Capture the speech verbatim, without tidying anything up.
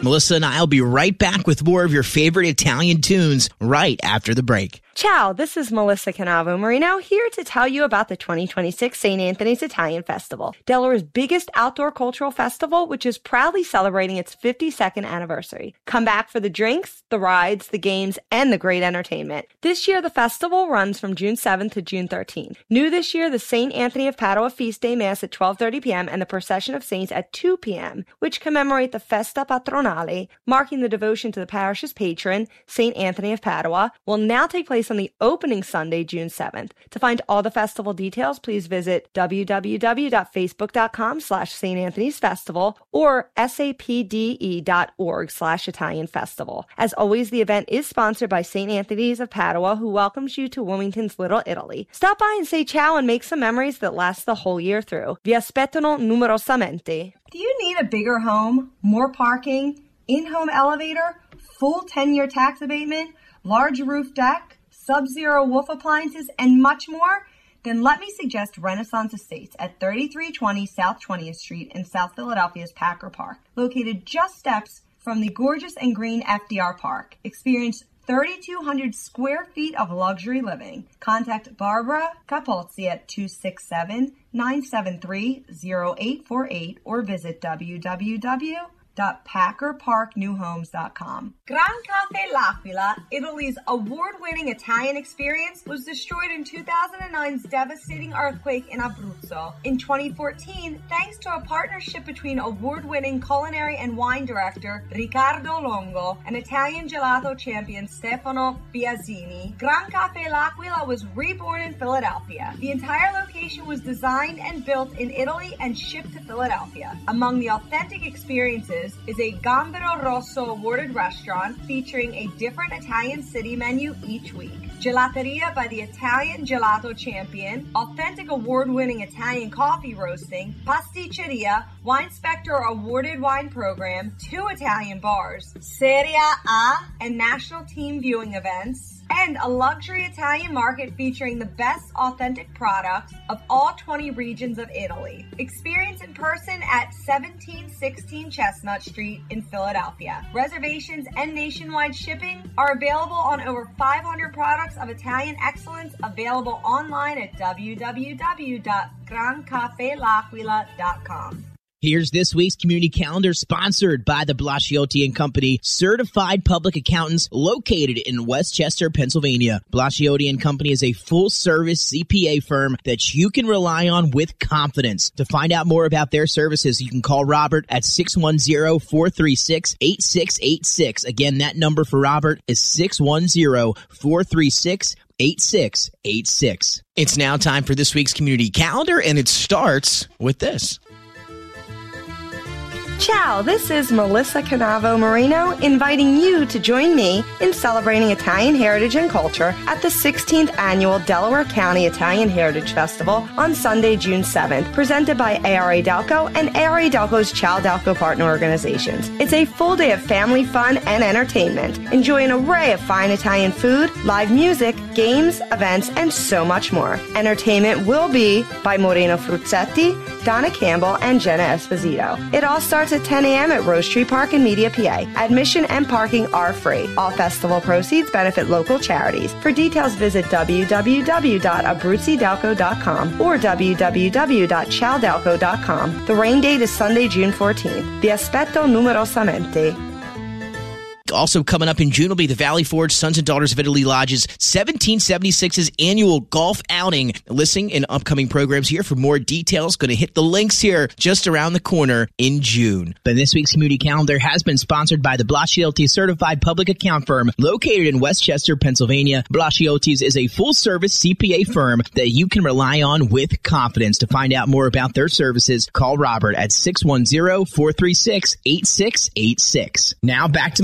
Melissa and I will be right back with more of your favorite Italian tunes right after the break. Ciao, this is Melissa Canavo Marino here to tell you about the twenty twenty-six Saint Anthony's Italian Festival, Delaware's biggest outdoor cultural festival, which is proudly celebrating its fifty-second anniversary. Come back for the drinks, the rides, the games, and the great entertainment. This year, the festival runs from June seventh to June thirteenth. New this year, the Saint Anthony of Padua Feast Day Mass at twelve thirty p.m. and the Procession of Saints at two p.m., which commemorate the Festa Patronale, marking the devotion to the parish's patron, Saint Anthony of Padua, will now take place on the opening Sunday, June seventh. To find all the festival details, please visit www.facebook.com slash Saint Anthony's Festival or sapde.org slash Italian Festival. As always, the event is sponsored by Saint Anthony's of Padua, who welcomes you to Wilmington's Little Italy. Stop by and say ciao and make some memories that last the whole year through. Vi aspettano numerosamente. Do you need a bigger home, more parking, in-home elevator, full ten-year tax abatement, large roof deck, Sub-Zero Wolf appliances, and much more? Then let me suggest Renaissance Estates at thirty-three twenty South twentieth Street in South Philadelphia's Packer Park, located just steps from the gorgeous and green F D R Park. Experience thirty-two hundred square feet of luxury living. Contact Barbara Capozzi at two six seven, nine seven three, zero eight four eight or visit w w w dot packer park new homes dot com. Gran Cafe L'Aquila, Italy's award-winning Italian experience, was destroyed in two thousand nine's devastating earthquake in Abruzzo. In twenty fourteen, thanks to a partnership between award-winning culinary and wine director Riccardo Longo and Italian gelato champion Stefano Biazzini, Gran Cafe L'Aquila was reborn in Philadelphia. The entire location was designed and built in Italy and shipped to Philadelphia. Among the authentic experiences is a Gambero Rosso awarded restaurant featuring a different Italian city menu each week. Gelateria by the Italian Gelato Champion, authentic award-winning Italian coffee roasting, pasticceria, Wine Spectre awarded wine program, two Italian bars, Serie A and national team viewing events, and a luxury Italian market featuring the best authentic products of all twenty regions of Italy. Experience in person at seventeen sixteen Chestnut Street in Philadelphia. Reservations and nationwide shipping are available on over five hundred products of Italian excellence, available online at w w w dot gran cafe l'aquila dot com. Here's this week's community calendar, sponsored by the Blasciotti and Company, certified public accountants located in Westchester, Pennsylvania. Blasciotti and Company is a full-service C P A firm that you can rely on with confidence. To find out more about their services, you can call Robert at six one zero, four three six, eight six eight six. Again, that number for Robert is six one zero, four three six, eight six eight six. It's now time for this week's community calendar, and it starts with this. Ciao, this is Melissa Canavo Marino inviting you to join me in celebrating Italian heritage and culture at the sixteenth Annual Delaware County Italian Heritage Festival on Sunday, June seventh, presented by A R A Delco and A R A Delco's Ciao Delco partner organizations. It's a full day of family fun and entertainment. Enjoy an array of fine Italian food, live music, games, events, and so much more. Entertainment will be by Moreno Fruzzetti, Donna Campbell, and Jenna Esposito. It all starts at ten a.m. at Rose Tree Park in Media, P A. Admission and parking are free. All festival proceeds benefit local charities. For details, visit w w w dot abruzzi delco dot com or w w w dot ciao delco dot com. The rain date is Sunday, June fourteenth. Vi aspetto numerosamente. Also coming up in June will be the Valley Forge Sons and Daughters of Italy Lodge's seventeen seventy-six's annual golf outing. Listing and upcoming programs here for more details. Going to hit the links here just around the corner in June. But this week's community calendar has been sponsored by the Blasciotti Certified Public Account Firm located in Westchester, Pennsylvania. Blasciotti's is a full-service C P A firm that you can rely on with confidence. To find out more about their services, call Robert at six one zero, four three six, eight six eight six. Now back to